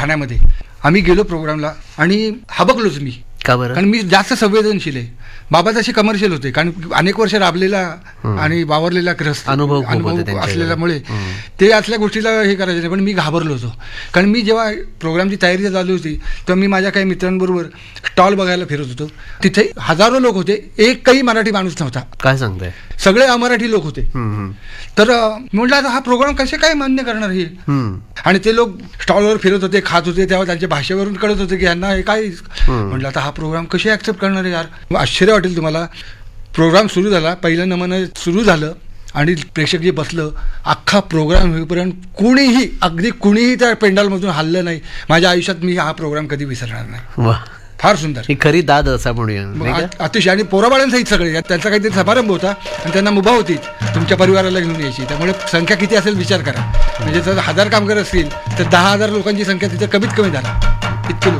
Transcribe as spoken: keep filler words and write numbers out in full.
ठाण्यामध्ये. आम्ही गेलो प्रोग्रामला आणि हबकलोच मी. का बरं? कारण मी जास्त संवेदनशील आहे. बाबा तसे कमर्शियल होते, कारण अनेक वर्ष राबलेला आणि वावरलेला ग्रस्त अनुभव असलेल्यामुळे ते असल्या गोष्टीला हे करायचे नाही. पण मी घाबरलो होतो, कारण मी जेव्हा प्रोग्रामची तयारी चालू होती तेव्हा मी माझ्या काही मित्रांबरोबर स्टॉल बघायला फिरत होतो. तिथे हजारो लोक होते, एकही मराठी माणूस नव्हता. काय सांगताय? सगळे अमराठी लोक होते. तर म्हटलं आता हा प्रोग्राम कसे काय मान्य करणार हे. आणि ते लोक स्टॉलवर फिरत होते, खात होते, तेव्हा त्यांच्या भाषेवरून कळत होते की यांना हे काय. म्हटलं आता हा प्रोग्राम कसे ऍक्सेप्ट करणार आहे यार. आश्चर्य वाटेल तुम्हाला. प्रोग्राम सुरू झाला, पहिलं नमन सुरू झालं आणि प्रेक्षक जे बसलं, अख्खा प्रोग्राम होईपर्यंत कुणीही, अगदी कुणीही त्या पेंडॉलमधून हललं नाही. माझ्या आयुष्यात मी हा प्रोग्राम कधी विसरणार नाही. वा, फार सुंदर. ही खरी दाद असा म्हणूया. अतिशय. आणि पोराबाळांसहित सगळे, त्यांचा काहीतरी समारंभ होता आणि त्यांना मुभा होती तुमच्या परिवाराला घेऊन यायची. त्यामुळे संख्या किती असेल विचार करा. म्हणजे जर हजार कामगार असतील तर दहा हजार लोकांची संख्या तिथे कमीत कमी झाला, इतके लोक.